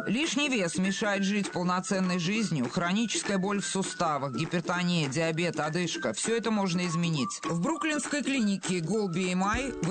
Лишний вес мешает жить полноценной жизнью, хроническая боль в суставах, гипертония, диабет, одышка – все это можно изменить. В бруклинской клинике Goal BMI